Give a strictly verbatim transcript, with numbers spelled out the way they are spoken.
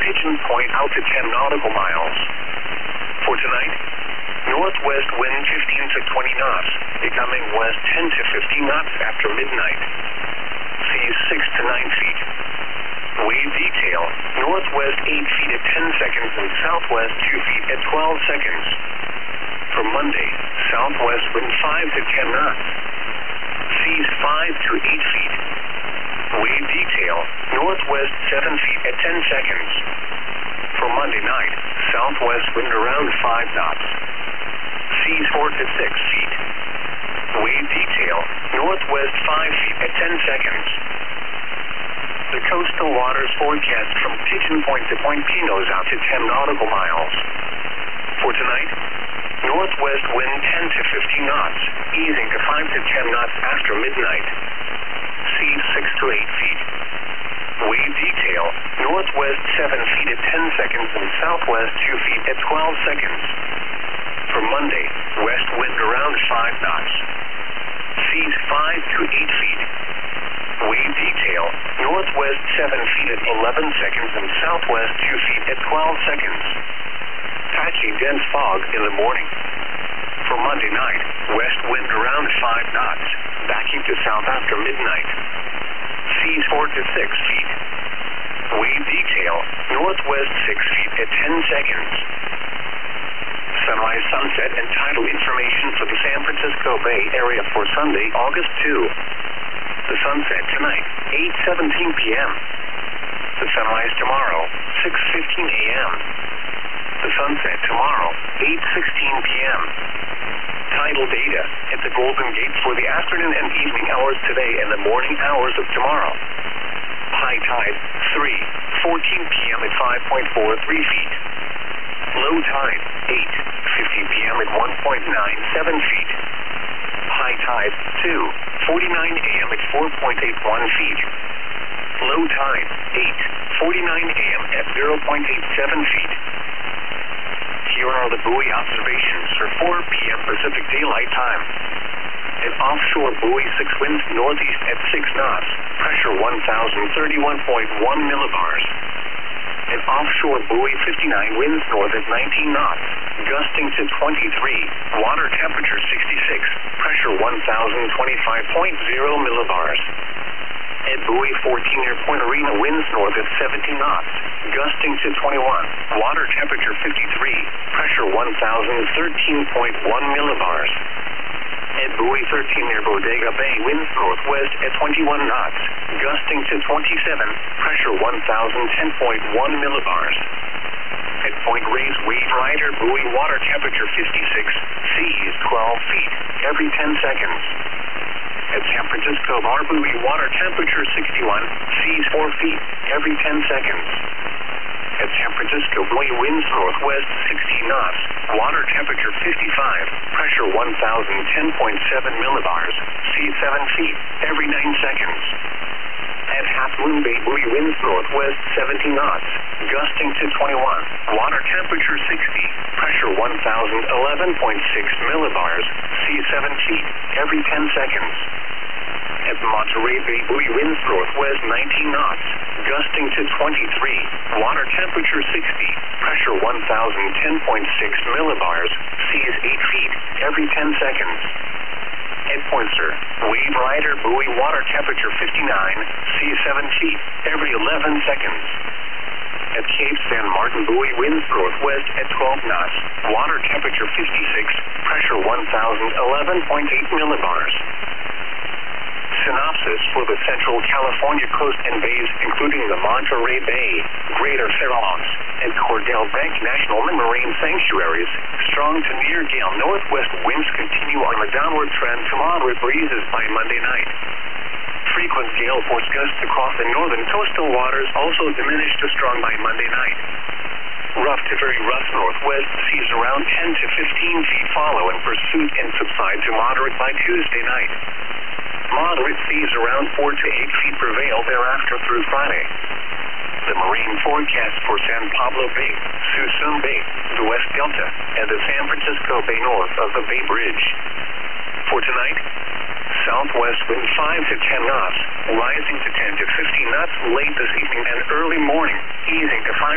Pigeon Point out to ten nautical miles. For tonight, northwest wind fifteen to twenty knots, becoming west ten to fifteen knots after midnight. Seas six to nine feet. Wave detail, northwest eight feet at ten seconds and southwest two feet at twelve seconds. For Monday, southwest wind five to ten knots. Seas five to eight feet. Wave detail, northwest seven feet at ten seconds. For Monday night, southwest wind around five knots. Seas four to six feet. Wave detail, northwest five feet at ten seconds. The coastal waters forecast from Pigeon Point to Point Pinos out to ten nautical miles. For tonight, northwest wind ten to fifteen knots, easing to five to ten knots after midnight. Seas six to eight feet. Wave detail, northwest seven feet at ten seconds and southwest two feet at twelve seconds. For Monday, west wind around five knots. Seas five to eight feet. Wave detail, northwest seven feet at eleven seconds and southwest two feet at twelve seconds. Patchy dense fog in the morning. For Monday night, west wind around five knots, backing to south after midnight. Seas four to six feet. Wave detail, northwest six feet at ten seconds. Sunrise, sunset, and tidal information for the San Francisco Bay Area for Sunday, August second. The sunset tonight, eight seventeen p m The sunrise tomorrow, six fifteen a m The sunset tomorrow, eight sixteen p m Tidal data at the Golden Gate for the afternoon and evening hours today and the morning hours of tomorrow. High tide, three fourteen p m at five point four three feet. Low tide, eight fifty p m at one point nine seven feet. High tide, two forty-nine a m at four point eight one feet. Low tide, eight forty-nine a m at zero point eight seven feet. Here are the buoy observations for four p m Pacific Daylight Time. An offshore buoy six winds northeast at six knots, pressure one thousand thirty-one point one millibars. An offshore buoy fifty-nine winds north at nineteen knots, gusting to twenty-three, water temperature sixty-six, pressure one thousand twenty-five point zero millibars. At buoy fourteen near Point Arena winds north at seventeen knots, gusting to twenty-one, water temperature fifty-three, pressure one thousand thirteen point one millibars. At buoy thirteen near Bodega Bay winds northwest at twenty-one knots, gusting to twenty-seven, pressure one thousand ten point one millibars. At Point Reyes Wave Rider buoy water temperature fifty-six, seas twelve feet, every ten seconds. At San Francisco Bar buoy water temperature sixty-one, seas four feet, every ten seconds. At San Francisco buoy winds northwest sixteen knots, water temperature fifty-five, pressure one thousand ten point seven millibars, seas seven feet, every nine seconds. At Half Moon Bay buoy winds northwest seventeen knots, gusting to twenty-one, water temperature sixty, pressure one thousand eleven point six millibars, seas seven feet, every ten seconds. At Monterey Bay buoy winds northwest nineteen knots, gusting to twenty-three, water temperature sixty, pressure one thousand ten point six millibars, seas eight feet, every ten seconds. At Poinsett, Wave Rider buoy water temperature fifty-nine, seas seven feet, every eleven seconds. At Cape San Martin buoy winds northwest at twelve knots, water temperature fifty-six, pressure one thousand eleven point eight millibars. Synopsis for the Central California coast and bays, including the Monterey Bay, Greater Farallones, and Cordell Bank National Marine Sanctuaries. Strong to near gale northwest winds continue on a downward trend to moderate breezes by Monday night. Frequent gale force gusts across the northern coastal waters also diminish to strong by Monday night. Rough to very rough northwest seas around ten to fifteen feet follow in pursuit and subside to moderate by Tuesday night. Moderate seas around four to eight feet prevail thereafter through Friday. The marine forecast for San Pablo Bay, Suisun Bay, the West Delta, and the San Francisco Bay north of the Bay Bridge. For tonight, southwest wind five to ten knots, rising to ten to fifteen knots late this evening and early morning, easing to five